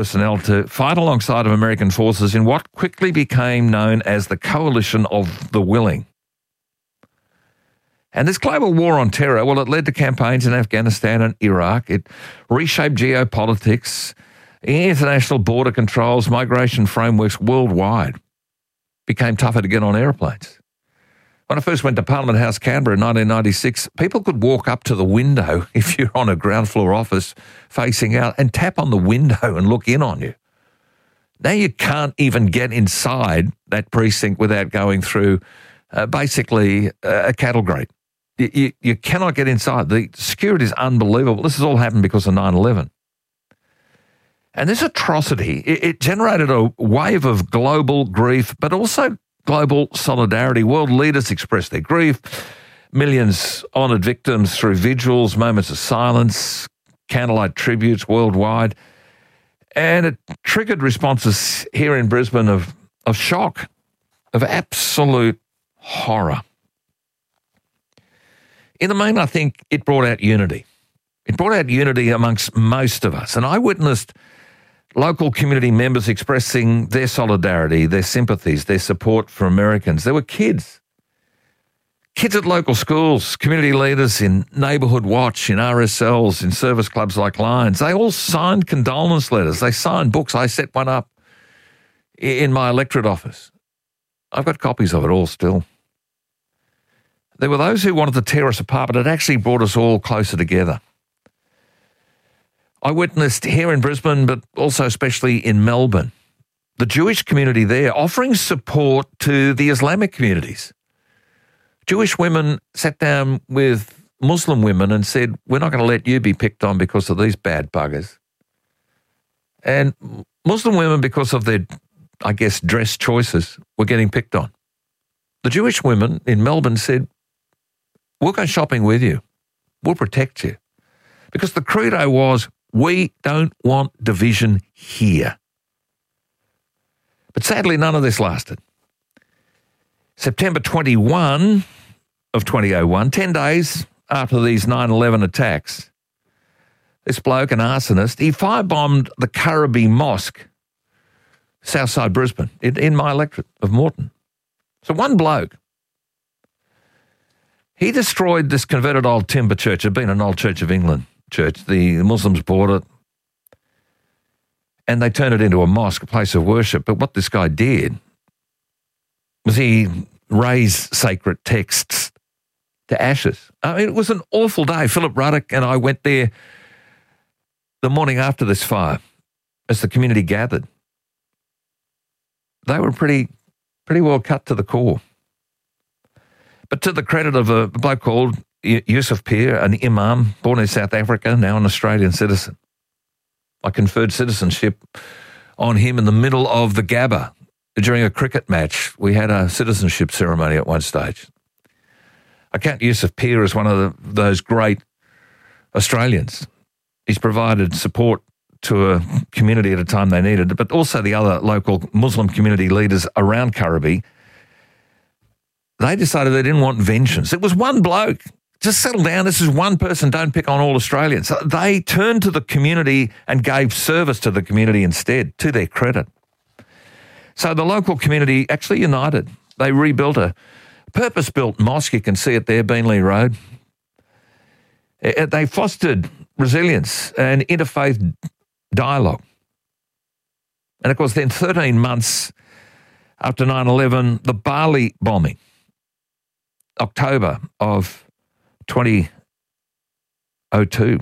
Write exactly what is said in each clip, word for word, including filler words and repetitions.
personnel to fight alongside of American forces in what quickly became known as the Coalition of the Willing. And this global war on terror, well, it led to campaigns in Afghanistan and Iraq. It reshaped geopolitics, international border controls, migration frameworks worldwide. Became tougher to get on airplanes. When I first went to Parliament House, Canberra in nineteen ninety-six, people could walk up to the window if you're on a ground floor office facing out and tap on the window and look in on you. Now you can't even get inside that precinct without going through uh, basically uh, a cattle grate. You, you, you cannot get inside. The security is unbelievable. This has all happened because of nine eleven. And this atrocity, it, it generated a wave of global grief, but also global solidarity. World leaders expressed their grief. Millions honoured victims through vigils, moments of silence, candlelight tributes worldwide. And it triggered responses here in Brisbane of, of shock, of absolute horror. In the main, I think it brought out unity. It brought out unity amongst most of us. And I witnessed local community members expressing their solidarity, their sympathies, their support for Americans. There were kids. Kids at local schools, community leaders in Neighbourhood Watch, in R S Ls, in service clubs like Lions. They all signed condolence letters. They signed books. I set one up in my electorate office. I've got copies of it all still. There were those who wanted to tear us apart, but it actually brought us all closer together. I witnessed here in Brisbane, but also especially in Melbourne, the Jewish community there offering support to the Islamic communities. Jewish women sat down with Muslim women and said, we're not going to let you be picked on because of these bad buggers. And Muslim women, because of their, I guess, dress choices, were getting picked on. The Jewish women in Melbourne said, we'll go shopping with you. We'll protect you. Because the credo was, we don't want division here. But sadly, none of this lasted. September twenty-first of twenty oh one, ten days after these nine eleven attacks, this bloke, an arsonist, he firebombed the Currabee Mosque, Southside Brisbane, in, in my electorate of Moreton. So one bloke, he destroyed this converted old timber church. It had been an old Church of England church. The Muslims bought it and they turned it into a mosque, a place of worship. But what this guy did was he raised sacred texts to ashes. I mean, it was an awful day. Philip Ruddock and I went there the morning after this fire as the community gathered. They were pretty, pretty well cut to the core. But to the credit of a bloke called Yusuf Peer, an imam, born in South Africa, now an Australian citizen. I conferred citizenship on him in the middle of the Gabba during a cricket match. We had a citizenship ceremony at one stage. I count Yusuf Peer as one of the, those great Australians. He's provided support to a community at a time they needed it, but also the other local Muslim community leaders around Currabee. They decided they didn't want vengeance. It was one bloke. Just settle down. This is one person. Don't pick on all Australians. So they turned to the community and gave service to the community instead, to their credit. So the local community actually united. They rebuilt a purpose-built mosque. You can see it there, Beenleigh Road. They fostered resilience and interfaith dialogue. And of course, then thirteen months after nine eleven, the Bali bombing, October of twenty oh two.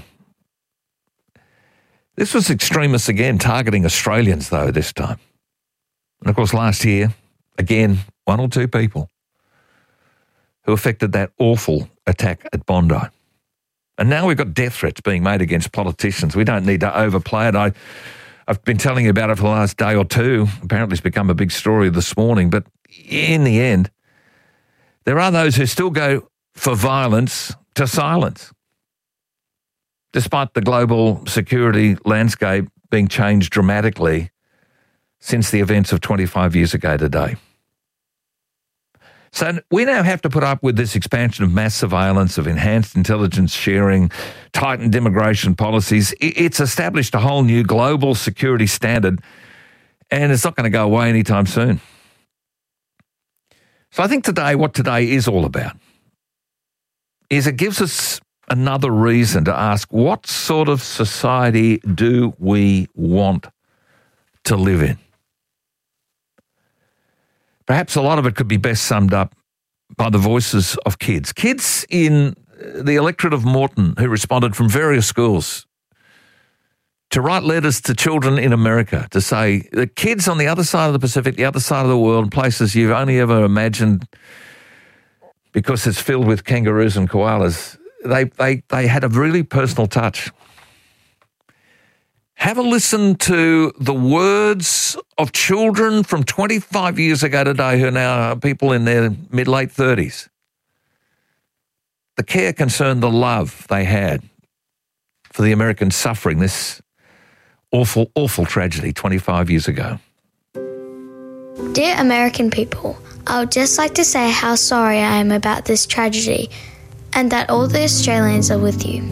This was extremists again, targeting Australians though this time. And of course last year, again, one or two people who affected that awful attack at Bondi. And now we've got death threats being made against politicians. We don't need to overplay it. I, I've been telling you about it for the last day or two. Apparently it's become a big story this morning. But in the end, there are those who still go for violence to silence, despite the global security landscape being changed dramatically since the events of twenty-five years ago today. So we now have to put up with this expansion of mass surveillance, of enhanced intelligence sharing, tightened immigration policies. It's established a whole new global security standard, and it's not going to go away anytime soon. So I think today, what today is all about, is it gives us another reason to ask, what sort of society do we want to live in? Perhaps a lot of it could be best summed up by the voices of kids. Kids in the electorate of Moreton who responded from various schools to write letters to children in America to say, the kids on the other side of the Pacific, the other side of the world, places you've only ever imagined because it's filled with kangaroos and koalas, they, they, they had a really personal touch. Have a listen to the words of children from twenty-five years ago today who are now people in their mid-late thirties. The care, concern, the love they had for the Americans suffering this awful, awful tragedy twenty-five years ago. Dear American people, I would just like to say how sorry I am about this tragedy and that all the Australians are with you.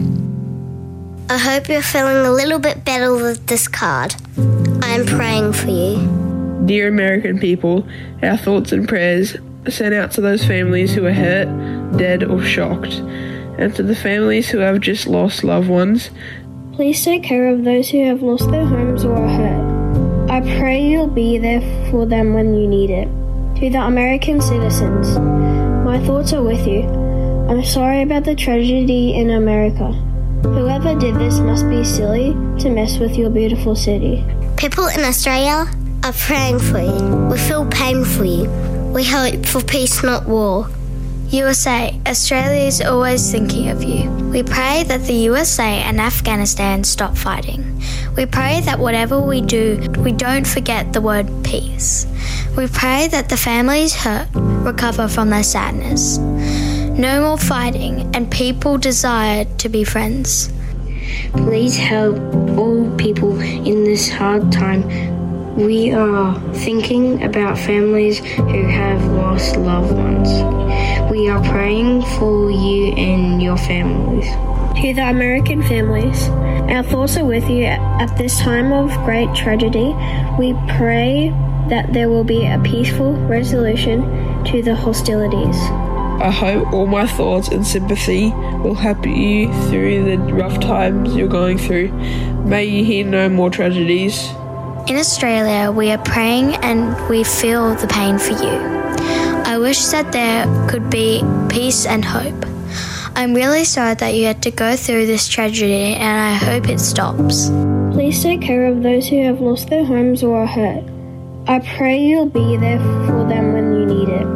I hope you're feeling a little bit better with this card. I am praying for you. Dear American people, our thoughts and prayers are sent out to those families who are hurt, dead or shocked, and to the families who have just lost loved ones. Please take care of those who have lost their homes or are hurt. I pray you'll be there for them when you need it. To the American citizens, my thoughts are with you. I'm sorry about the tragedy in America. Whoever did this must be silly to mess with your beautiful city. People in Australia are praying for you. We feel pain for you. We hope for peace, not war. U S A, Australia is always thinking of you. We pray that the U S A and Afghanistan stop fighting. We pray that whatever we do, we don't forget the word peace. We pray that the families hurt recover from their sadness. No more fighting, and people desire to be friends. Please help all people in this hard time. We are thinking about families who have lost loved ones. We are praying for you and your families. To the American families, our thoughts are with you at this time of great tragedy. We pray that there will be a peaceful resolution to the hostilities. I hope all my thoughts and sympathy will help you through the rough times you're going through. May you hear no more tragedies. In Australia, we are praying and we feel the pain for you. I wish that there could be peace and hope. I'm really sorry that you had to go through this tragedy, and I hope it stops. Please take care of those who have lost their homes or are hurt. I pray you'll be there for them when you need it.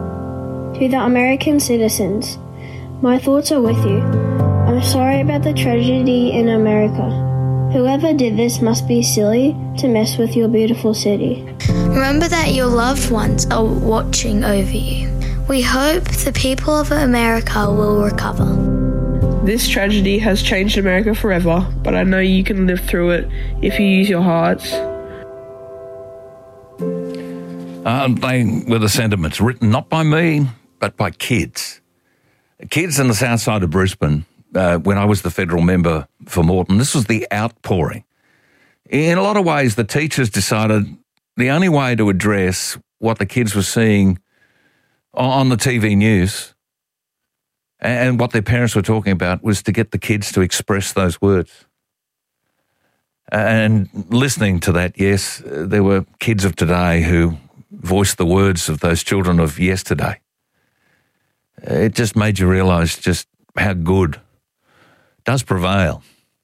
To the American citizens, my thoughts are with you. I'm sorry about the tragedy in America. Whoever did this must be silly to mess with your beautiful city. Remember that your loved ones are watching over you. We hope the people of America will recover. This tragedy has changed America forever, but I know you can live through it if you use your hearts. Uh, they were the sentiments written not by me, but by kids. Kids in the south side of Brisbane, uh, when I was the federal member for Moreton, this was the outpouring. In a lot of ways, the teachers decided the only way to address what the kids were seeing on the T V news and what their parents were talking about was to get the kids to express those words. And listening to that, yes, there were kids of today who voiced the words of those children of yesterday. It just made you realise just how good does prevail.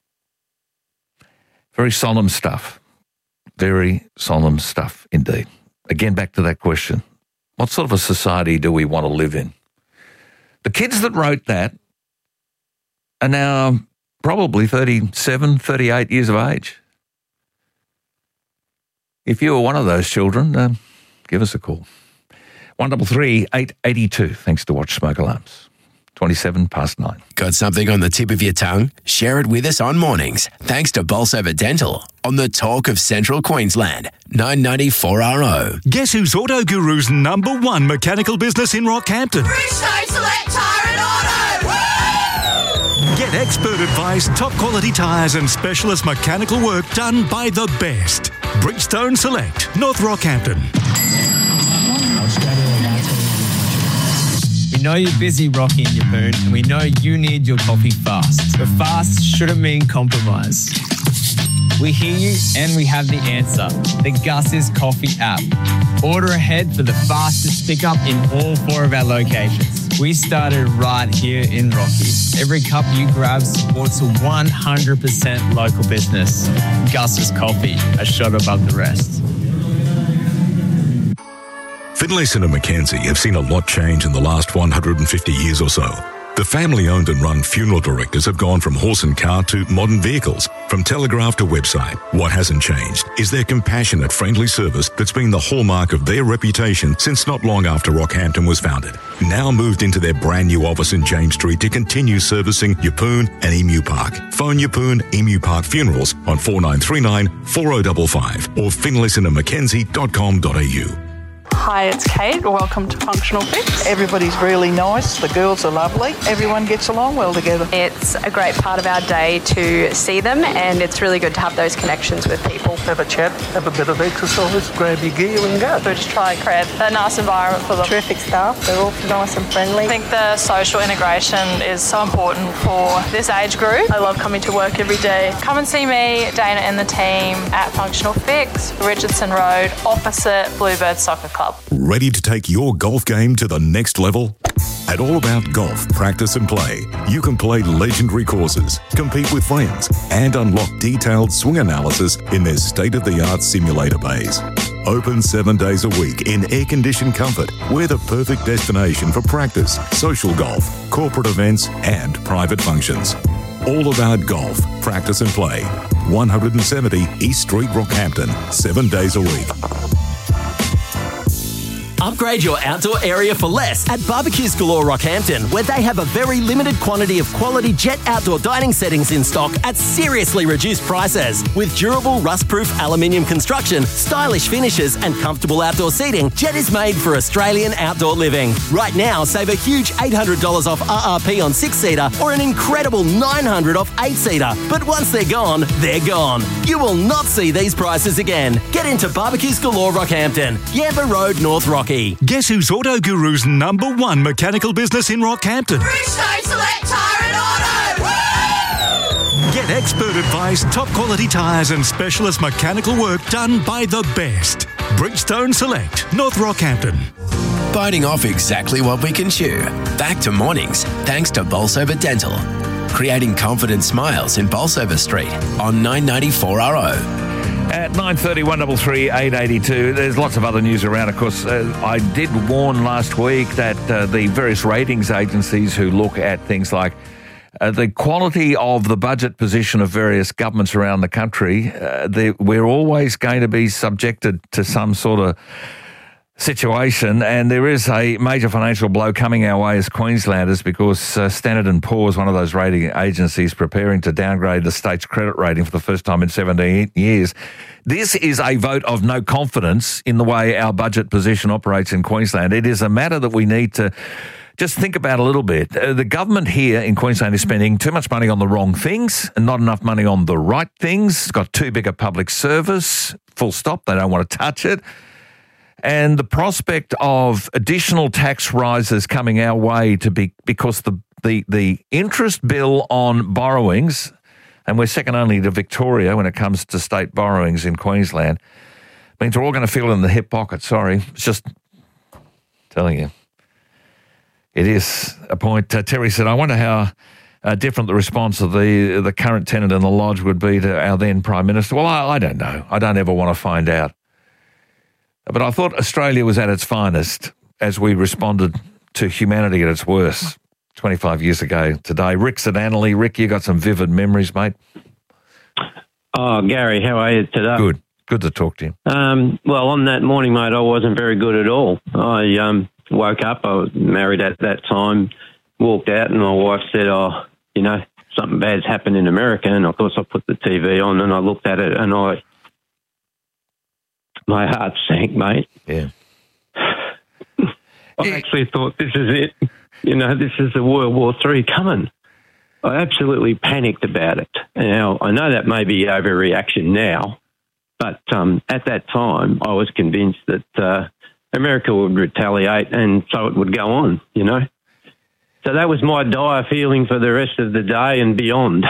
Very solemn stuff. Very solemn stuff indeed. Again, back to that question. What sort of a society do we want to live in? The kids that wrote that are now probably thirty-seven, thirty-eight years of age. If you were one of those children, uh, give us a call. one three three, eight eight two. Thanks to Watch Smoke Alarms. twenty-seven past nine. Got something on the tip of your tongue? Share it with us on Mornings. Thanks to Bolsover Dental on the Talk of Central Queensland, nine ninety-four R O. Guess who's Auto Guru's number one mechanical business in Rockhampton? Bridgestone Select Tyre and Auto! Woo! Get expert advice, top quality tyres and specialist mechanical work done by the best. Bridgestone Select, North Rockhampton. We know you're busy rocking your poon, and we know you need your coffee fast. But fast shouldn't mean compromise. We hear you and we have the answer. The Gus's Coffee app. Order ahead for the fastest pickup in all four of our locations. We started right here in Rocky. Every cup you grab supports a one hundred percent local business. Gus's Coffee, a shot above the rest. Finlayson and Mackenzie have seen a lot change in the last one hundred fifty years or so. The family-owned and run funeral directors have gone from horse and cart to modern vehicles, from telegraph to website. What hasn't changed is their compassionate, friendly service that's been the hallmark of their reputation since not long after Rockhampton was founded. Now moved into their brand new office in James Street to continue servicing Yeppoon and Emu Park. Phone Yeppoon Emu Park Funerals on four nine three nine, four oh five five or finlayson and mackenzie dot com dot a u. Hi, it's Kate. Welcome to Functional Fix. Everybody's really nice. The girls are lovely. Everyone gets along well together. It's a great part of our day to see them, and it's really good to have those connections with people. Have a chat, have a bit of exercise, grab your gear and go. So just try to create a nice environment for them. Terrific staff. They're all nice and friendly. I think the social integration is so important for this age group. I love coming to work every day. Come and see me, Dana and the team at Functional Fix, Richardson Road, opposite Bluebird Soccer Club. Ready to take your golf game to the next level? At All About Golf Practice and Play, you can play legendary courses, compete with friends, and unlock detailed swing analysis in their state-of-the-art simulator bays. Open seven days a week in air-conditioned comfort, we're the perfect destination for practice, social golf, corporate events, and private functions. All About Golf Practice and Play, one seventy East Street, Rockhampton, seven days a week. Upgrade your outdoor area for less at Barbecues Galore Rockhampton, where they have a very limited quantity of quality Jet outdoor dining settings in stock at seriously reduced prices. With durable rust-proof aluminium construction, stylish finishes and comfortable outdoor seating, Jet is made for Australian outdoor living. Right now, save a huge eight hundred dollars off R R P on six-seater or an incredible nine hundred dollars off eight-seater. But once they're gone, they're gone. You will not see these prices again. Get into Barbecues Galore Rockhampton, Yamba Road, North Rocky. Guess who's Auto Guru's number one mechanical business in Rockhampton? Bridgestone Select Tyre and Auto! Woo! Get expert advice, top quality tyres and specialist mechanical work done by the best. Bridgestone Select, North Rockhampton. Biting off exactly what we can chew. Back to Mornings, thanks to Bolsover Dental. Creating confident smiles in Bolsover Street on nine ninety-four R O. At nine thirty, one three three, eight eight two, there's lots of other news around. Of course, uh, I did warn last week that uh, the various ratings agencies who look at things like uh, the quality of the budget position of various governments around the country, uh, they, we're always going to be subjected to some sort of situation, and there is a major financial blow coming our way as Queenslanders because uh, Standard and Poor's, one of those rating agencies, preparing to downgrade the state's credit rating for the first time in seventeen years. This is a vote of no confidence in the way our budget position operates in Queensland. It is a matter that we need to just think about a little bit. Uh, the government here in Queensland is spending too much money on the wrong things and not enough money on the right things. It's got too big a public service, full stop. They don't want to touch it. And the prospect of additional tax rises coming our way to be because the, the, the interest bill on borrowings, and we're second only to Victoria when it comes to state borrowings in Queensland, means we're all going to feel it in the hip pocket. Sorry, it's just telling you. It is a point. Uh, Terry said, I wonder how uh, different the response of the, the current tenant in the lodge would be to our then Prime Minister. Well, I, I don't know. I don't ever want to find out. But I thought Australia was at its finest as we responded to humanity at its worst twenty-five years ago today. Rick's at Annerley. Rick, you got some vivid memories, mate. Oh, Gary, how are you today? Good. Good to talk to you. Um, well, on that morning, mate, I wasn't very good at all. I um, woke up. I was married at that time. walked out and my wife said, oh, you know, something bad's happened in America. And, of course, I put the T V on and I looked at it and I, my heart sank, mate. Yeah. I actually thought, this is it. You know, this is the World War Three coming. I absolutely panicked about it. Now, I know that may be overreaction now, but um, at that time, I was convinced that uh, America would retaliate and so it would go on, you know. So that was my dire feeling for the rest of the day and beyond.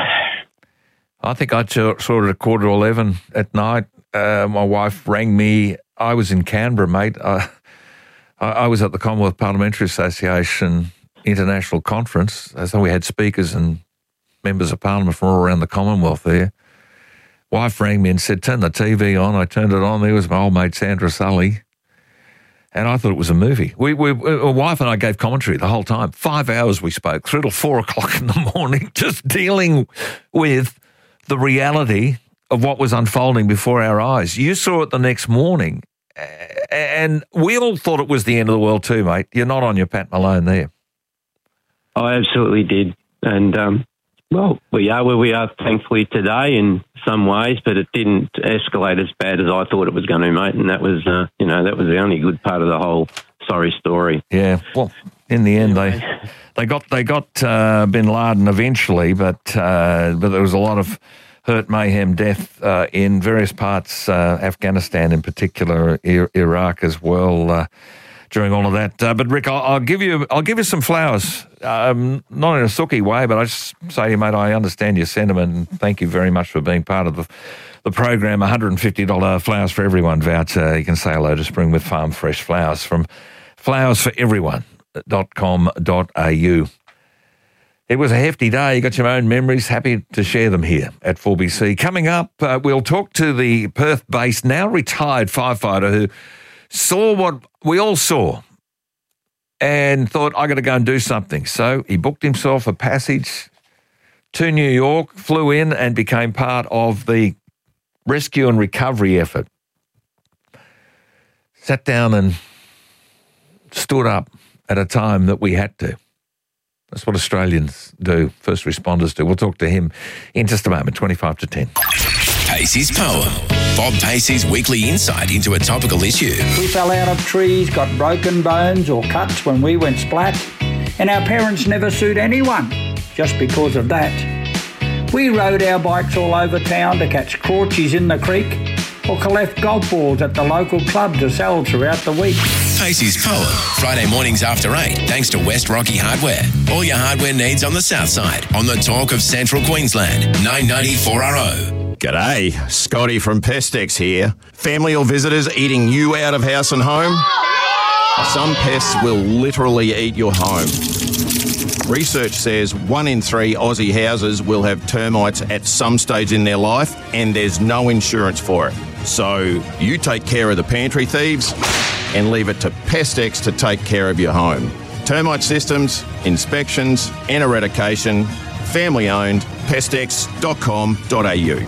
I think I saw it at quarter to eleven at night. Uh, my wife rang me. I was in Canberra, mate. I, I was at the Commonwealth Parliamentary Association International Conference. So we had speakers and members of Parliament from all around the Commonwealth there. Wife rang me and said, turn the T V on. I turned it on. There was my old mate Sandra Sully. And I thought it was a movie. We, we, my wife and I gave commentary the whole time. Five hours we spoke, three till four o'clock in the morning, just dealing with the reality of what was unfolding before our eyes. You saw it the next morning, and we all thought it was the end of the world too, mate. You're not on your Pat Malone there. I absolutely did. And, um, well, we are where we are, thankfully, today in some ways, but it didn't escalate as bad as I thought it was going to, mate. And that was, uh, you know, that was the only good part of the whole sorry story. Yeah. Well, in the end, they they got they got uh, Bin Laden eventually, but uh, but there was a lot of hurt, mayhem, death uh, in various parts, uh, Afghanistan in particular, I- Iraq as well. Uh, during all of that. Uh, but Rick, I'll, I'll give you I'll give you some flowers, um, not in a sooky way, but I just say to you, mate, I understand your sentiment and thank you very much for being part of the the program. one hundred fifty dollars Flowers for Everyone voucher. You can say hello to Spring with Farm Fresh Flowers from flowers for everyone dot com dot a u. It was a hefty day. You got your own memories. Happy to share them here at four B C. Coming up, uh, we'll talk to the Perth-based, now retired firefighter who saw what we all saw and thought, I got to go and do something. So he booked himself a passage to New York, flew in and became part of the rescue and recovery effort. Sat down and stood up at a time that we had to. That's what Australians do, first responders do. We'll talk to him in just a moment, twenty-five to ten. Pacey's Poem. Bob Pacey's weekly insight into a topical issue. We fell out of trees, got broken bones or cuts when we went splat, and our parents never sued anyone just because of that. We rode our bikes all over town to catch crawchies in the creek or collect golf balls at the local club to sell throughout the week. Pacey's Poem. Friday mornings after eight, thanks to West Rocky Hardware. All your hardware needs on the south side. On the talk of Central Queensland. nine ninety-four R O. G'day, Scotty from Pestex here. Family or visitors eating you out of house and home? Some pests will literally eat your home. Research says one in three Aussie houses will have termites at some stage in their life, and there's no insurance for it. So you take care of the pantry thieves and leave it to Pestex to take care of your home. Termite systems, inspections and eradication, family owned, pestex dot com dot a u.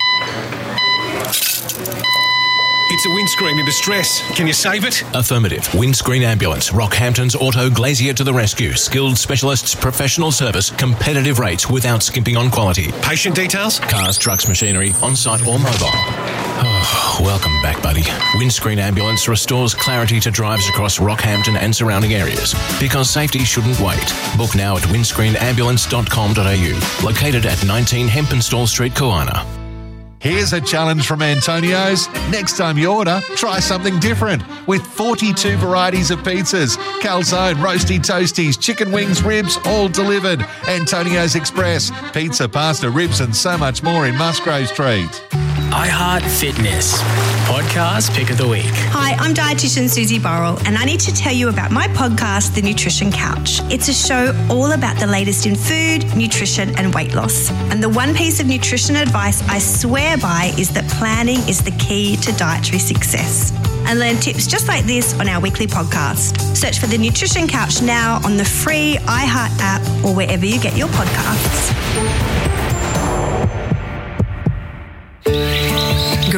It's a windscreen in distress. Can you save it? Affirmative. Windscreen Ambulance. Rockhampton's Auto Glazier to the rescue. Skilled specialists, professional service, competitive rates without skimping on quality. Patient details? Cars, trucks, machinery, on-site or mobile. Oh, welcome back, buddy. Windscreen Ambulance restores clarity to drives across Rockhampton and surrounding areas. Because safety shouldn't wait. Book now at windscreen ambulance dot com dot a u. Located at nineteen Hempenstall Street, Koana. Here's a challenge from Antonio's. Next time you order, try something different. With forty-two varieties of pizzas, calzone, roasty toasties, chicken wings, ribs, all delivered. Antonio's Express. Pizza, pasta, ribs and so much more in Musgrave Street. iHeart Fitness. Podcast Pick of the Week. Hi, I'm dietitian Susie Burrell, and I need to tell you about my podcast, The Nutrition Couch. It's a show all about the latest in food, nutrition, and weight loss. And the one piece of nutrition advice I swear by is that planning is the key to dietary success. And learn tips just like this on our weekly podcast. Search for The Nutrition Couch now on the free iHeart app or wherever you get your podcasts.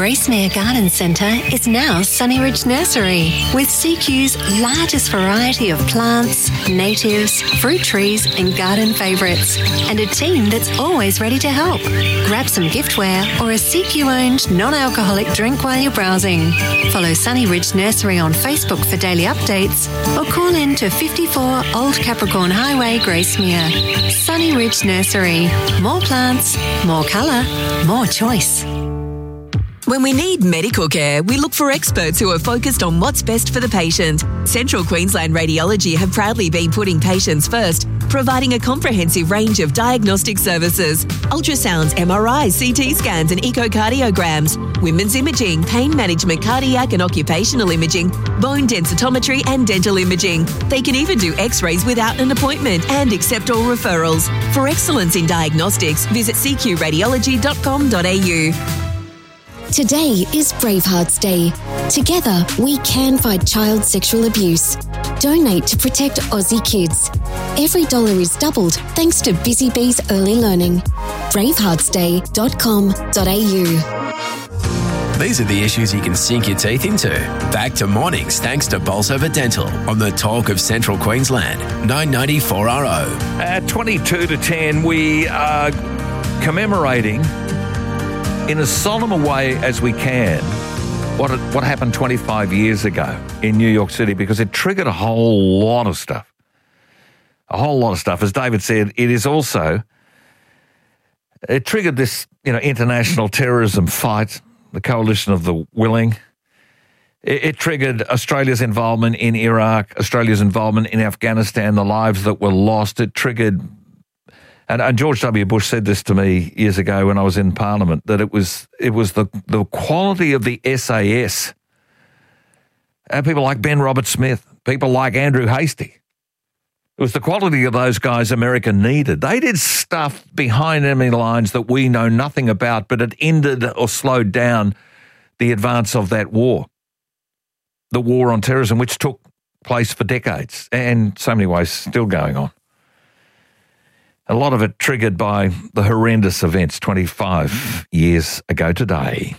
Gracemere Garden Centre is now Sunny Ridge Nursery, with C Q's largest variety of plants, natives, fruit trees and garden favourites, and a team that's always ready to help. Grab some giftware or a C Q-owned non-alcoholic drink while you're browsing. Follow Sunny Ridge Nursery on Facebook for daily updates or call in to fifty-four Old Capricorn Highway, Gracemere. Sunny Ridge Nursery. More plants, more colour, more choice. When we need medical care, we look for experts who are focused on what's best for the patient. Central Queensland Radiology have proudly been putting patients first, providing a comprehensive range of diagnostic services: ultrasounds, M R Is, C T scans and echocardiograms, women's imaging, pain management, cardiac and occupational imaging, bone densitometry and dental imaging. They can even do x-rays without an appointment and accept all referrals. For excellence in diagnostics, visit c q radiology dot com dot a u. Today is Bravehearts Day. Together, we can fight child sexual abuse. Donate to protect Aussie kids. Every dollar is doubled thanks to Busy Bees Early Learning. bravehearts day dot com dot a u. These are the issues you can sink your teeth into. Back to mornings thanks to Bolsover Dental on the Talk of Central Queensland, nine ninety-four R O. At twenty-two to ten, we are commemorating in as solemn a way as we can what it, what happened twenty-five years ago in New York City, because it triggered a whole lot of stuff. A whole lot of stuff. As David said, it is also, it triggered this, you know, international terrorism fight, the coalition of the willing. It, it triggered Australia's involvement in Iraq, Australia's involvement in Afghanistan, the lives that were lost. It triggered, and, and George W. Bush said this to me years ago when I was in Parliament, that it was it was the, the quality of the S A S. And people like Ben Roberts-Smith, people like Andrew Hastie. It was the quality of those guys America needed. They did stuff behind enemy lines that we know nothing about, but it ended or slowed down the advance of that war, the war on terrorism, which took place for decades and so many ways still going on. A lot of it triggered by the horrendous events twenty-five years ago today.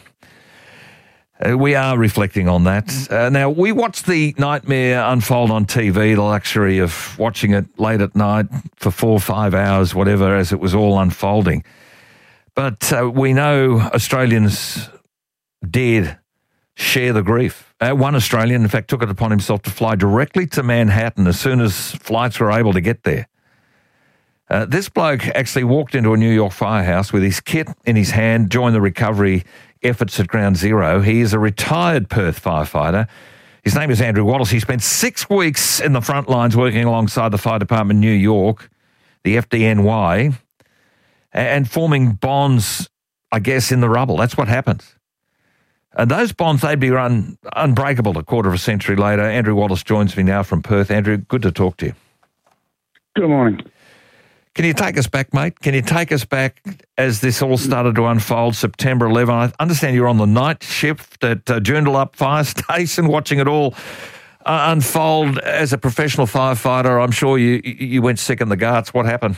Uh, we are reflecting on that. Uh, now, we watched the nightmare unfold on T V, the luxury of watching it late at night for four or five hours, whatever, as it was all unfolding. But uh, we know Australians dared share the grief. Uh, one Australian, in fact, took it upon himself to fly directly to Manhattan as soon as flights were able to get there. Uh, this bloke actually walked into a New York firehouse with his kit in his hand, joined the recovery efforts at Ground Zero. He is a retired Perth firefighter. His name is Andrew Wallace. He spent six weeks in the front lines working alongside the fire department in New York, the F D N Y, and forming bonds, I guess, in the rubble. That's what happens. And those bonds, they'd be run unbreakable a quarter of a century later. Andrew Wallace joins me now from Perth. Andrew, good to talk to you. Good morning. Can you take us back, mate? Can you take us back as this all started to unfold, September eleventh? I understand you're on the night shift at uh, Joondalup Fire Station watching it all uh, unfold. As a professional firefighter, I'm sure you you went sick in the guts. What happened?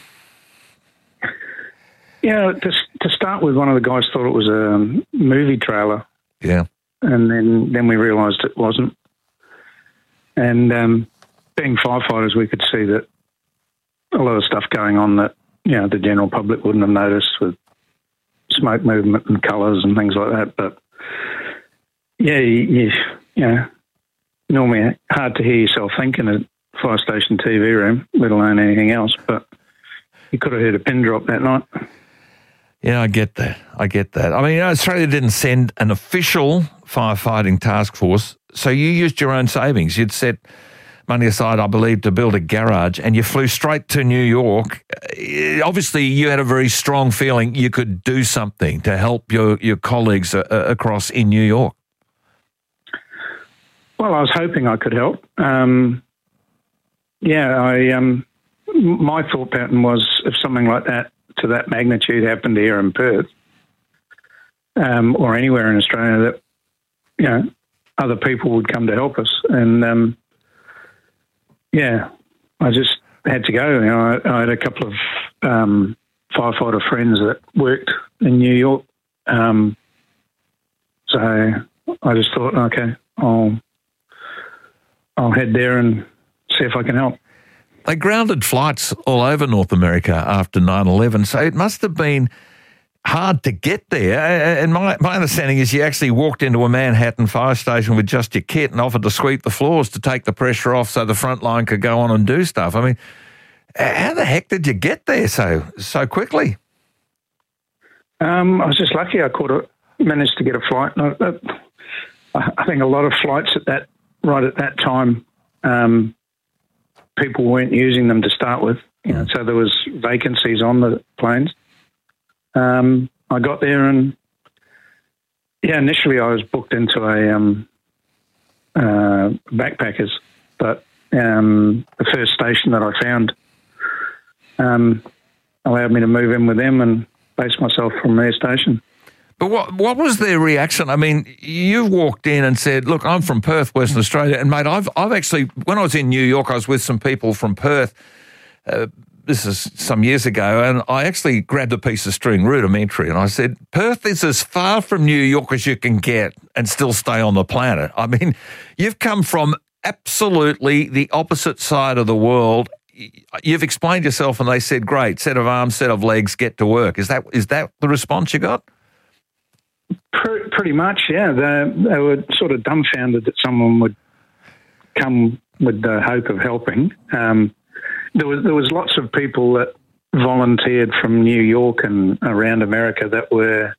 Yeah, to, to start with, one of the guys thought it was a movie trailer. Yeah. And then, then we realised it wasn't. And um, being firefighters, we could see that a lot of stuff going on that, you know, the general public wouldn't have noticed, with smoke movement and colours and things like that. But yeah, you, you, you know, normally hard to hear yourself think in a fire station T V room, let alone anything else. But you could have heard a pin drop that night. Yeah, I get that. I get that. I mean, you know, Australia didn't send an official firefighting task force, so you used your own savings. You'd set money aside, I believe, to build a garage, and you flew straight to New York. Obviously, you had a very strong feeling you could do something to help your, your colleagues uh, across in New York. Well, I was hoping I could help. Um, yeah, I um, my thought pattern was, if something like that to that magnitude happened here in Perth um, or anywhere in Australia, that, you know, other people would come to help us. And um, yeah, I just had to go. You know, I, I had a couple of um, firefighter friends that worked in New York, um, So I just thought, okay, I'll I'll head there and see if I can help. They grounded flights all over North America after nine eleven, so it must have been hard to get there. And my, my understanding is you actually walked into a Manhattan fire station with just your kit and offered to sweep the floors to take the pressure off so the front line could go on and do stuff. I mean, how the heck did you get there so so quickly? Um, I was just lucky. I caught a, managed to get a flight. I, I think a lot of flights at that right at that time, um, people weren't using them to start with. You know, so there was vacancies on the planes. Um, I got there and, yeah, initially I was booked into a um, uh, backpackers, but um, the first station that I found um, allowed me to move in with them and base myself from their station. But what what was their reaction? I mean, you walked in and said, look, I'm from Perth, Western Australia, and, mate, I've, I've actually, when I was in New York, I was with some people from Perth, uh, this is some years ago, and I actually grabbed a piece of string, rudimentary, and I said, Perth is as far from New York as you can get and still stay on the planet. I mean, you've come from absolutely the opposite side of the world. You've explained yourself, and they said, great, set of arms, set of legs, get to work. Is that is that the response you got? Pretty much, yeah. They, they were sort of dumbfounded that someone would come with the hope of helping. Um, there was there was lots of people that volunteered from New York and around America that were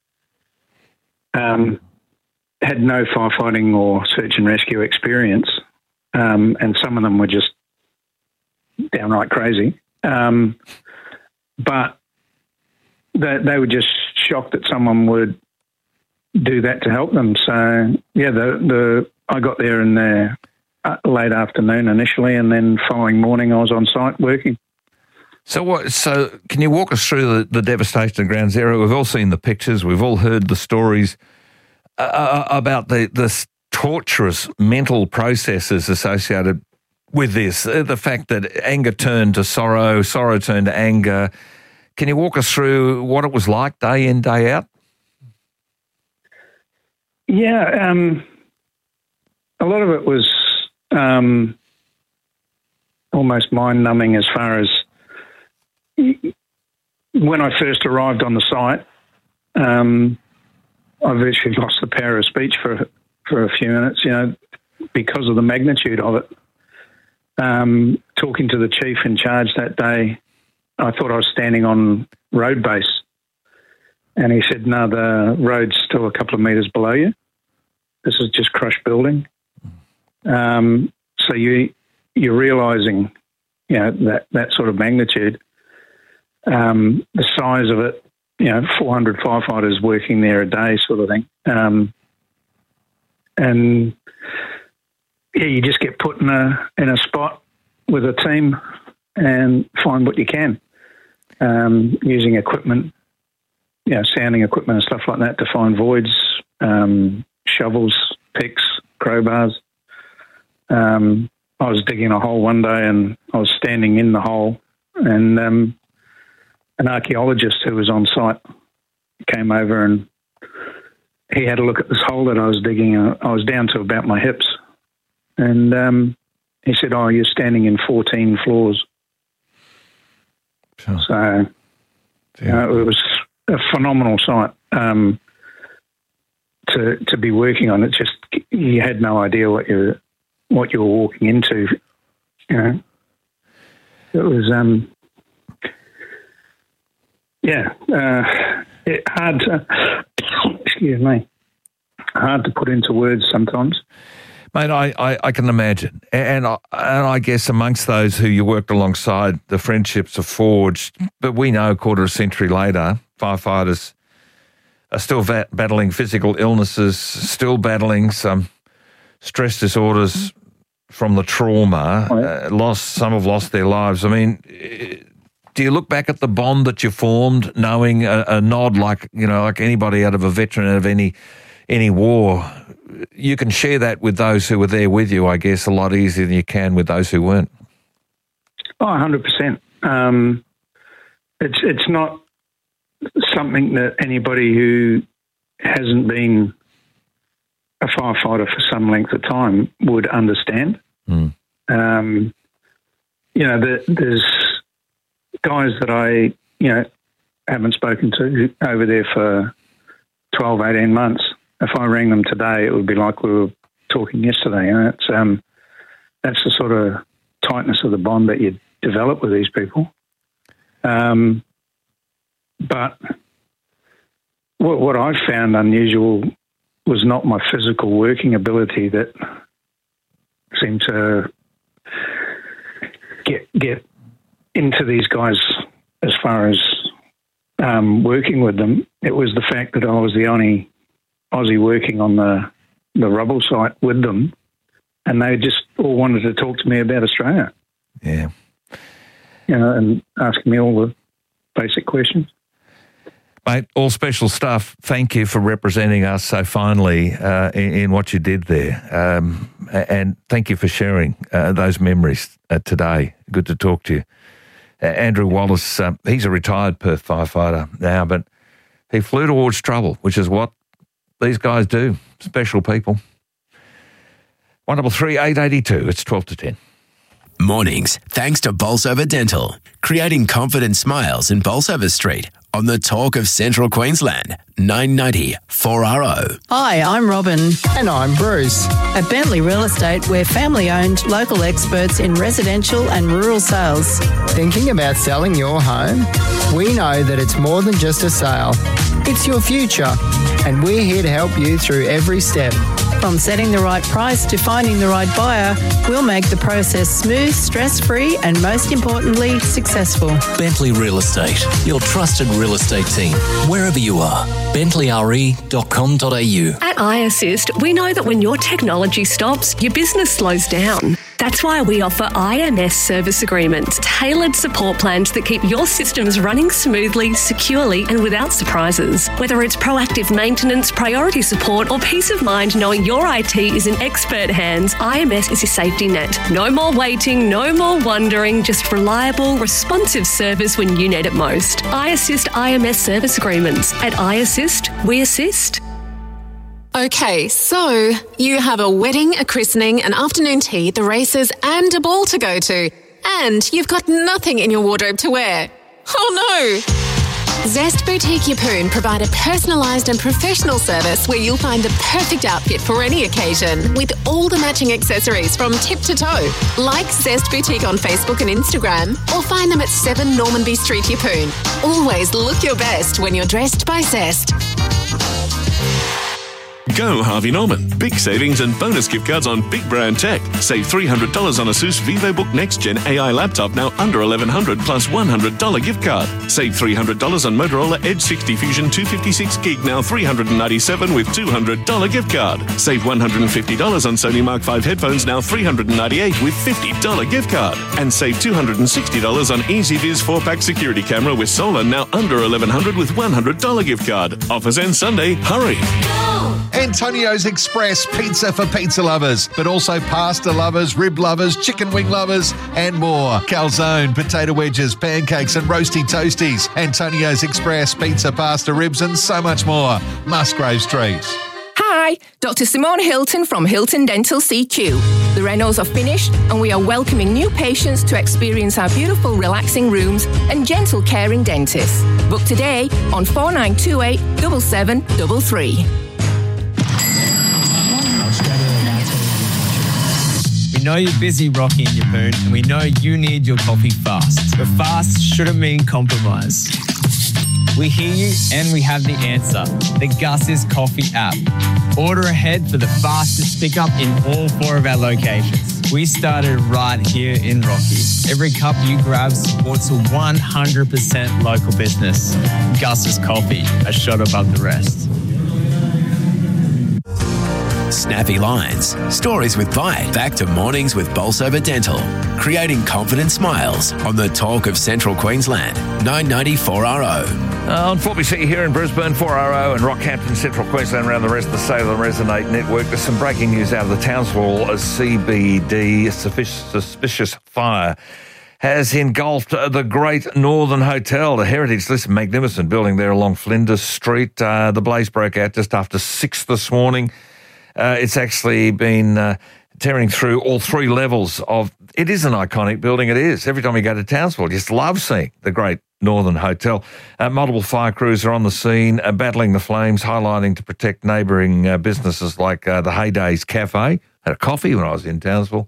um, had no firefighting or search and rescue experience, um, and some of them were just downright crazy. Um, but they, they were just shocked that someone would do that to help them. So yeah, the the I got there in the uh, late afternoon initially, and then following morning I was on site working. So what? So can you walk us through the, the devastation of Ground Zero? We've all seen the pictures. We've all heard the stories uh, about the the torturous mental processes associated with this. Uh, the fact that anger turned to sorrow, sorrow turned to anger. Can you walk us through what it was like day in, day out? Yeah, um, a lot of it was um, almost mind-numbing as far as when I first arrived on the site, um, I virtually lost the power of speech for for a few minutes, you know, because of the magnitude of it. Um, talking to the chief in charge that day, I thought I was standing on road base. And he said, no, the road's still a couple of metres below you. This is just crushed building. Um, so you, you're realising, you know, that, that sort of magnitude, um, the size of it, you know, four hundred firefighters working there a day sort of thing. Um, and, yeah, you just get put in a, in a spot with a team and find what you can, um, using equipment, you know, sounding equipment and stuff like that to find voids, um, shovels, picks, crowbars. Um, I was digging a hole one day and I was standing in the hole, and um, an archaeologist who was on site came over and he had a look at this hole that I was digging. I was down to about my hips, and um, he said, oh, you're standing in fourteen floors. Sure. So you know, it was a phenomenal site um, to to be working on. It just, you had no idea what you what you were walking into. You know, it was um, yeah, uh, it hard to excuse me, hard to put into words sometimes. Mate, I, I, I can imagine. And I, and I guess amongst those who you worked alongside, the friendships are forged. But we know a quarter of a century later, firefighters are still va- battling physical illnesses, still battling some stress disorders from the trauma. Uh, lost Some have lost their lives. I mean, do you look back at the bond that you formed, knowing a, a nod like, you know, like anybody out of a veteran of any any war? You can share that with those who were there with you, I guess, a lot easier than you can with those who weren't. Oh, one hundred percent. Um, it's it's not something that anybody who hasn't been a firefighter for some length of time would understand. Mm. Um, you know, the, there's guys that I, you know, haven't spoken to over there for twelve, eighteen months. If I rang them today, it would be like we were talking yesterday. You know, it's, um, that's the sort of tightness of the bond that you develop with these people. Um, but what, what I found unusual was not my physical working ability that seemed to get get into these guys as far as um, working with them. It was the fact that I was the only Aussie working on the, the rubble site with them, and they just all wanted to talk to me about Australia. Yeah. You know, and asking me all the basic questions. Mate, all special stuff. Thank you for representing us so finely uh, in, in what you did there. Um, and thank you for sharing uh, those memories uh, today. Good to talk to you. Uh, Andrew Wallace, uh, he's a retired Perth firefighter now, but he flew towards trouble, which is what these guys do. Special people. one double three eight eighty two. It's twelve to ten. Mornings, thanks to Bolsover Dental, creating confident smiles in Bolsover Street on the Talk of Central Queensland, nine ninety four R O. Hi, I'm Robin. And I'm Bruce. At Bentley Real Estate, we're family-owned, local experts in residential and rural sales. Thinking about selling your home? We know that it's more than just a sale. It's your future, and we're here to help you through every step. From setting the right price to finding the right buyer, we'll make the process smooth, stress-free, and most importantly, successful. Bentley Real Estate, your trusted real estate team, wherever you are. bentley r e dot com dot a u. At iAssist, we know that when your technology stops, your business slows down. That's why we offer I M S service agreements, tailored support plans that keep your systems running smoothly, securely, and without surprises. Whether it's proactive maintenance, priority support, or peace of mind knowing your I T is in expert hands, I M S is your safety net. No more waiting, no more wondering, just reliable, responsive service when you need it most. iAssist I M S service agreements. At iAssist, we assist. Okay, so you have a wedding, a christening, an afternoon tea, the races, and a ball to go to. And you've got nothing in your wardrobe to wear. Oh no! Zest Boutique Yeppoon provide a personalised and professional service where you'll find the perfect outfit for any occasion with all the matching accessories from tip to toe. Like Zest Boutique on Facebook and Instagram or find them at seven Normanby Street, Yeppoon. Always look your best when you're dressed by Zest. Go Harvey Norman. Big savings and bonus gift cards on big brand tech. Save three hundred dollars on ASUS VivoBook Next Gen A I laptop now under eleven hundred dollars plus one hundred dollars gift card. Save three hundred dollars on Motorola Edge sixty Fusion two fifty-six gig now three hundred ninety-seven dollars with two hundred dollars gift card. Save one hundred fifty dollars on Sony Mark five headphones now three hundred ninety-eight dollars with fifty dollars gift card. And save two hundred sixty dollars on EasyViz four pack security camera with solar now under eleven hundred dollars with one hundred dollars gift card. Offers end Sunday. Hurry. Antonio's Express pizza for pizza lovers, but also pasta lovers, rib lovers, chicken wing lovers, and more. Calzone, potato wedges, pancakes, and roasty toasties. Antonio's Express pizza, pasta, ribs, and so much more. Musgrave Street. Hi, Doctor Simone Hilton from Hilton Dental C Q. The renos are finished and we are welcoming new patients to experience our beautiful relaxing rooms and gentle caring dentists. Book today on four nine two eight, seven seven three three. We know you're busy, Rocky and Yeppoon, and we know you need your coffee fast. But fast shouldn't mean compromise. We hear you and we have the answer. The Gus's Coffee app. Order ahead for the fastest pickup in all four of our locations. We started right here in Rocky. Every cup you grab supports a one hundred percent local business. Gus's Coffee, a shot above the rest. Snappy lines, stories with bite. Back to mornings with Bolsover Dental, creating confident smiles on the Talk of Central Queensland, nine ninety four R O. Uh, on four B C here in Brisbane, four R O, and Rockhampton, Central Queensland, around the rest of the Salem Resonate Network. There's some breaking news out of the Townsville C B D. Suspicious fire has engulfed the Great Northern Hotel, the heritage, this magnificent building there along Flinders Street. Uh, the blaze broke out just after six this morning. Uh, it's actually been uh, tearing through all three levels of... It is an iconic building, it is. Every time you go to Townsville, you just love seeing the Great Northern Hotel. Uh, multiple fire crews are on the scene, uh, battling the flames, highlighting to protect neighbouring uh, businesses like uh, the Heydays Cafe. Had a coffee when I was in Townsville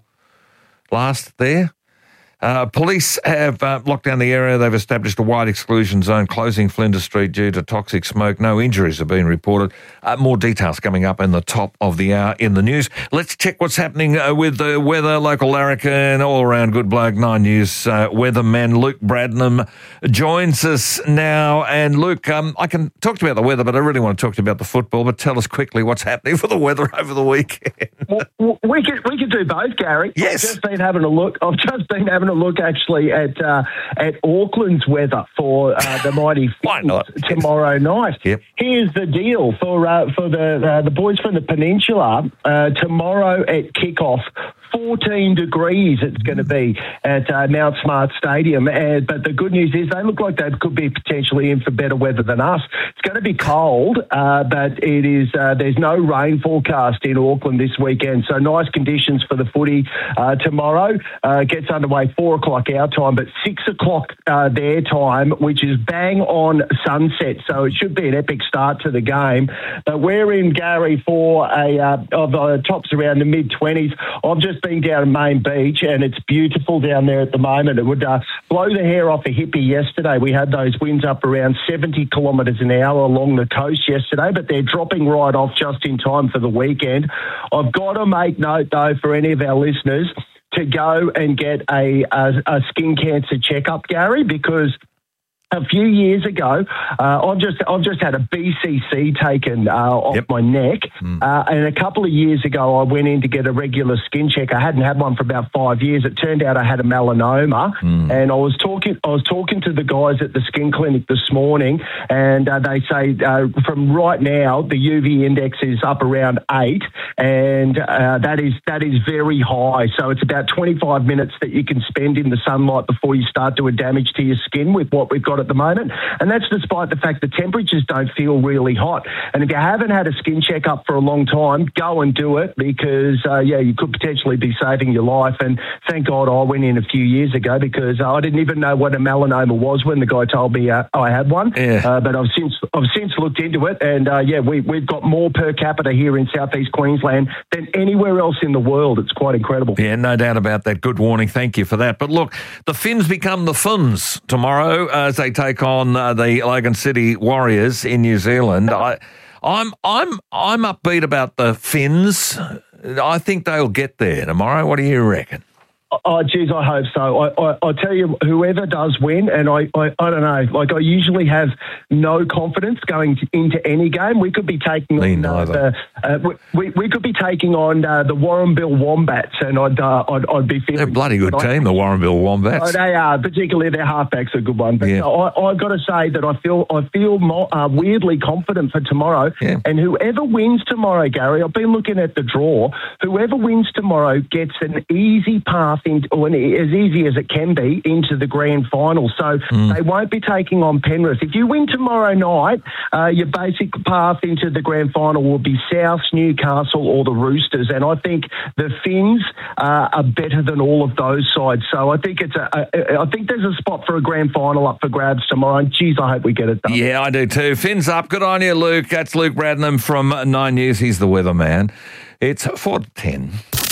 last there. Uh, police have uh, locked down the area. They've established a wide exclusion zone, closing Flinders Street due to toxic smoke. No injuries have been reported. Uh, more details coming up in the top of the hour in the news. Let's check what's happening uh, with the weather. Local larrikin, all around good bloke, Nine News uh, weatherman Luke Bradnam joins us now. And Luke, um, I can talk to you about the weather, but I really want to talk to you about the football. But tell us quickly what's happening for the weather over the weekend. Well, we could we could do both, Gary. Yes. I've just been having a look. I've just been having a look actually at uh, at Auckland's weather for uh, the mighty Finns tomorrow night. Yep. Here's the deal for uh, for the uh, the boys from the peninsula uh, tomorrow at kickoff. fourteen degrees it's going to be at uh, Mount Smart Stadium. Uh, but the good news is they look like they could be potentially in for better weather than us. It's going to be cold, uh, but it is. Uh, there's no rain forecast in Auckland this weekend, so nice conditions for the footy uh, tomorrow. Uh, gets underway four o'clock our time, but six o'clock uh, their time, which is bang on sunset. So it should be an epic start to the game. But we're in, Gary, for a uh, of uh, tops around the mid twenties. I've just been down at Main Beach and it's beautiful down there at the moment. It would uh, blow the hair off a hippie yesterday. We had those winds up around seventy kilometres an hour along the coast yesterday, but they're dropping right off just in time for the weekend. I've got to make note, though, for any of our listeners to go and get a, a, a skin cancer checkup, Gary, because a few years ago, uh, I've just I've just had a B C C taken uh, off yep. my neck, mm. uh, and a couple of years ago I went in to get a regular skin check. I hadn't had one for about five years. It turned out I had a melanoma, mm. and I was talking I was talking to the guys at the skin clinic this morning, and uh, they say uh, from right now the U V index is up around eight, and uh, that is that is very high. So it's about twenty-five minutes that you can spend in the sunlight before you start doing damage to your skin with what we've got at the moment, and that's despite the fact the temperatures don't feel really hot. And if you haven't had a skin checkup for a long time, go and do it, because uh, yeah, you could potentially be saving your life. And thank God I went in a few years ago, because uh, I didn't even know what a melanoma was when the guy told me uh, I had one. Yeah. Uh, but I've since I've since looked into it, and uh, yeah, we we've got more per capita here in southeast Queensland than anywhere else in the world. It's quite incredible. Yeah, no doubt about that. Good warning. Thank you for that. But look, the Finns become the Funs tomorrow as they take on uh, the Logan City Warriors in New Zealand. I, I'm I'm I'm upbeat about the Finns. I think they'll get there tomorrow. What do you reckon? Oh, geez, I hope so. I, I, I tell you, whoever does win, and I, I, I don't know, like I usually have no confidence going to, into any game. We could be taking Me on uh, the, uh, we, we could be taking on uh, the Warrnambool Wombats, and I'd, uh, I'd, I'd be feeling... They're a bloody good team, the Warrnambool Wombats. Oh, they are, particularly their halfback's a good one. But yeah. I, I've got to say that I feel I feel more, uh, weirdly confident for tomorrow. Yeah. And whoever wins tomorrow, Gary, I've been looking at the draw. Whoever wins tomorrow gets an easy path into, or an, as easy as it can be, into the grand final. So mm. they won't be taking on Penrith. If you win tomorrow night, uh, your basic path into the grand final will be South, Newcastle, or the Roosters. And I think the Finns uh, are better than all of those sides. So I think it's a, a, I think there's a spot for a grand final up for grabs tomorrow. And geez, I hope we get it done. Yeah, I do too. Finns up. Good on you, Luke. That's Luke Bradnam from Nine News. He's the weatherman. It's four to ten.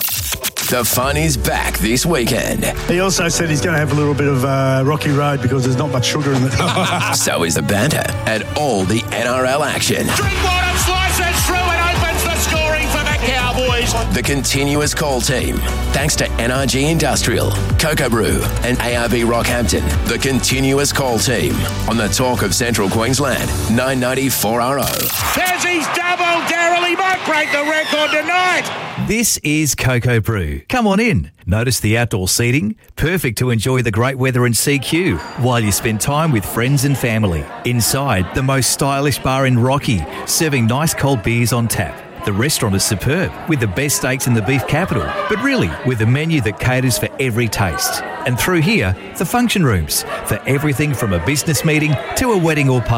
The fun is back this weekend. He also said he's going to have a little bit of uh, rocky road because there's not much sugar in it. So is the banter and all the N R L action. Drinkwater slices through and opens the scoring for the Cowboys. The continuous call team. Thanks to N R G Industrial, Cocoa Brew and A R B Rockhampton. The continuous call team on the Talk of Central Queensland, nine ninety-four R O. There's his double, Daryl. He might break the record tonight. This is Cocoa Brew. Come on in. Notice the outdoor seating, perfect to enjoy the great weather in C Q while you spend time with friends and family. Inside, the most stylish bar in Rocky, serving nice cold beers on tap. The restaurant is superb, with the best steaks in the beef capital, but really with a menu that caters for every taste. And through here, the function rooms, for everything from a business meeting to a wedding or party.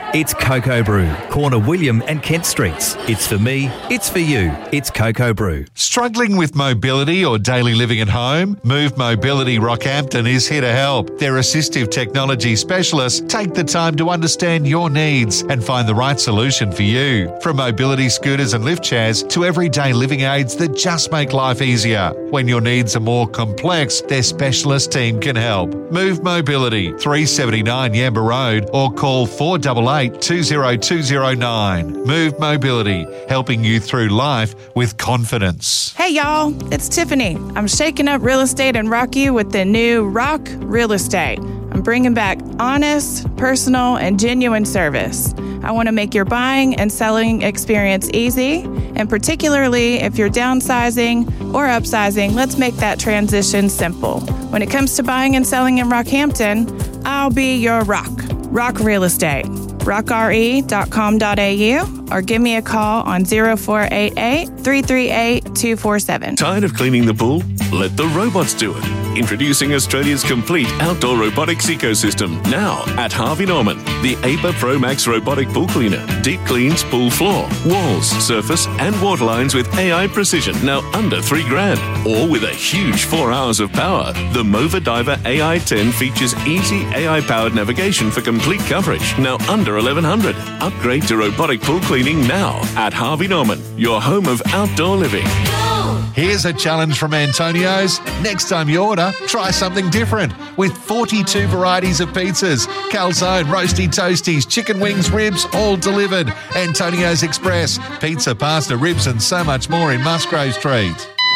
It's Cocoa Brew, corner William and Kent Streets. It's for me, it's for you. It's Cocoa Brew. Struggling with mobility or daily living at home? Move Mobility Rockhampton is here to help. Their assistive technology specialists take the time to understand your needs and find the right solution for you. From mobility scooters and lift chairs to everyday living aids that just make life easier. When your needs are more complex, their specialist team can help. Move Mobility, three seventy-nine Yamba Road, or call four eight eight, two zero two zero nine. Move Mobility, helping you through life with confidence. Hey y'all, it's Tiffany. I'm shaking up real estate in Rocky with the new Rock Real Estate. I'm bringing back honest, personal, and genuine service. I want to make your buying and selling experience easy, and particularly if you're downsizing or upsizing, let's make that transition simple. When it comes to buying and selling in Rockhampton, I'll be your rock. Rock Real Estate. rock r e dot com dot a u or give me a call on zero four eight eight, three three eight, two four seven. Tired of cleaning the pool? Let the robots do it. Introducing Australia's complete outdoor robotics ecosystem. Now at Harvey Norman, the A P A Pro Max robotic pool cleaner. Deep cleans pool floor, walls, surface and water lines with A I precision. Now under three grand. Or with a huge four hours of power. The Mova Diver A I ten features easy A I-powered navigation for complete coverage. Now under eleven hundred. Upgrade to robotic pool cleaning now at Harvey Norman, your home of outdoor living. Here's a challenge from Antonio's. Next time you order, try something different. With forty-two varieties of pizzas, calzone, roasty toasties, chicken wings, ribs, all delivered. Antonio's Express, pizza, pasta, ribs and so much more in Musgrave Street.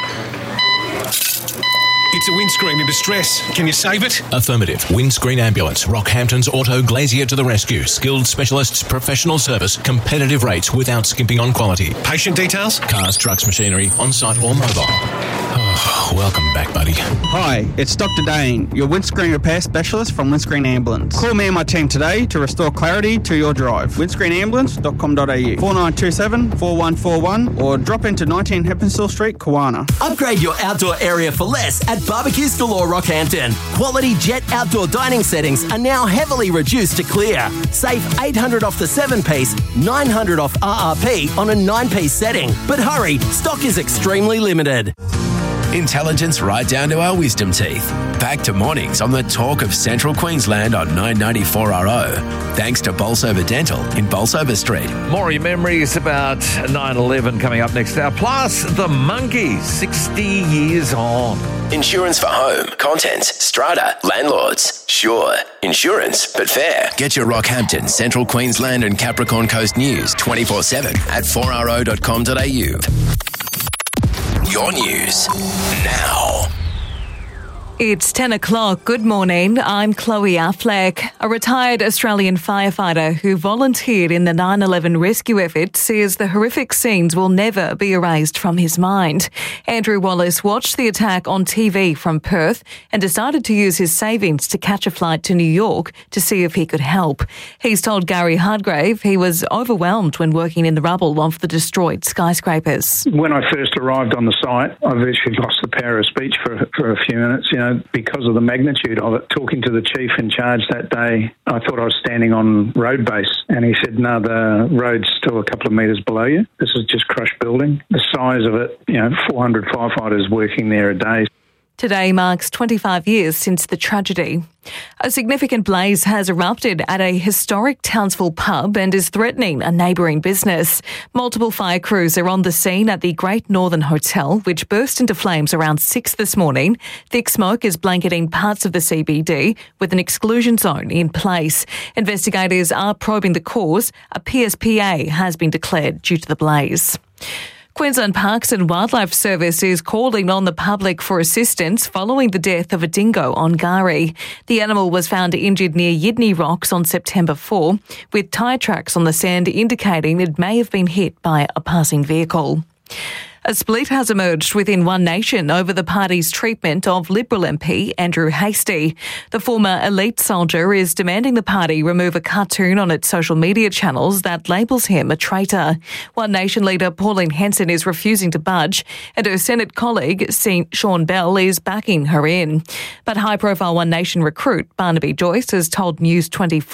It's a windscreen in distress. Can you save it? Affirmative. Windscreen Ambulance. Rockhampton's Auto Glazier to the rescue. Skilled specialists, professional service, competitive rates without skimping on quality. Patient details? Cars, trucks, machinery, on-site or mobile. Oh, welcome back, buddy. Hi, it's Doctor Dane, your windscreen repair specialist from Windscreen Ambulance. Call me and my team today to restore clarity to your drive. windscreen ambulance dot com dot a u, four nine two seven, four one four one, or drop into nineteen Heppenstall Street, Kawana. Upgrade your outdoor area for less at Barbecues Galore Rockhampton. Quality Jet outdoor dining settings are now heavily reduced to clear. Save eight hundred off the seven-piece, nine hundred off R R P on a nine-piece setting. But hurry, stock is extremely limited. Intelligence right down to our wisdom teeth. Back to mornings on the talk of Central Queensland on nine ninety-four R O. Thanks to Bolsover Dental in Bolsover Street. More of your memories about nine eleven coming up next hour. Plus, the Monkeys, sixty years on. Insurance for home, contents, strata, landlords. Sure, insurance, but fair. Get your Rockhampton, Central Queensland and Capricorn Coast news twenty-four seven at four r o dot com dot a u. Your news now. It's ten o'clock. Good morning. I'm Chloe Affleck. A retired Australian firefighter who volunteered in the nine eleven rescue effort says the horrific scenes will never be erased from his mind. Andrew Wallace watched the attack on T V from Perth and decided to use his savings to catch a flight to New York to see if he could help. He's told Gary Hardgrave he was overwhelmed when working in the rubble of the destroyed skyscrapers. When I first arrived on the site, I virtually lost the power of speech for, for a few minutes, you know, because of the magnitude of it. Talking to the chief in charge that day, I thought I was standing on road base, and he said, no, the road's still a couple of metres below you. This is just crushed building. The size of it, you know, four hundred firefighters working there a day. Today marks twenty-five years since the tragedy. A significant blaze has erupted at a historic Townsville pub and is threatening a neighbouring business. Multiple fire crews are on the scene at the Great Northern Hotel, which burst into flames around six this morning. Thick smoke is blanketing parts of the C B D with an exclusion zone in place. Investigators are probing the cause. A P S P A has been declared due to the blaze. Queensland Parks and Wildlife Service is calling on the public for assistance following the death of a dingo on Gari. The animal was found injured near Yidney Rocks on September fourth, with tyre tracks on the sand indicating it may have been hit by a passing vehicle. A split has emerged within One Nation over the party's treatment of Liberal M P Andrew Hastie. The former elite soldier is demanding the party remove a cartoon on its social media channels that labels him a traitor. One Nation leader Pauline Henson is refusing to budge, and her Senate colleague Sean Bell is backing her in. But high-profile One Nation recruit Barnaby Joyce has told News twenty-four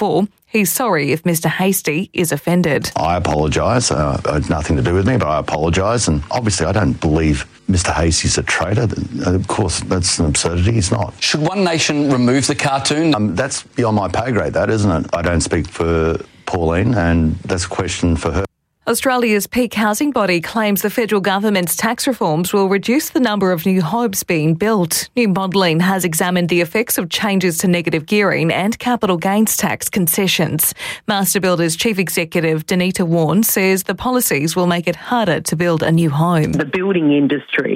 He's sorry if Mister Hastie is offended. I apologise. Uh, it had nothing to do with me, but I apologise. And obviously I don't believe Mister Hastie's a traitor. Of course, that's an absurdity. He's not. Should One Nation remove the cartoon? Um, that's beyond my pay grade, that, isn't it? I don't speak for Pauline, and that's a question for her. Australia's peak housing body claims the federal government's tax reforms will reduce the number of new homes being built. New modelling has examined the effects of changes to negative gearing and capital gains tax concessions. Master Builders Chief Executive Danita Warren says the policies will make it harder to build a new home. The building industry